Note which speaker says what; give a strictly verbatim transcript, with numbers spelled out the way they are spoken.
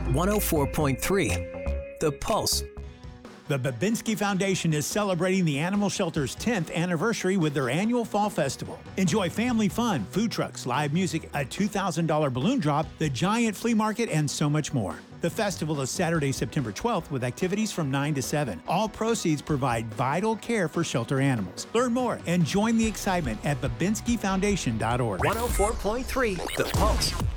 Speaker 1: one oh four point three The Pulse.
Speaker 2: The Babinski Foundation is celebrating the animal shelter's tenth anniversary with their annual Fall Festival. Enjoy family fun, food trucks, live music, a two thousand dollars balloon drop, the giant flea market, and so much more. The festival is Saturday, September twelfth, with activities from nine to seven. All proceeds provide vital care for shelter animals. Learn more and join the excitement at babinski foundation dot org.
Speaker 1: one oh four point three The Pulse.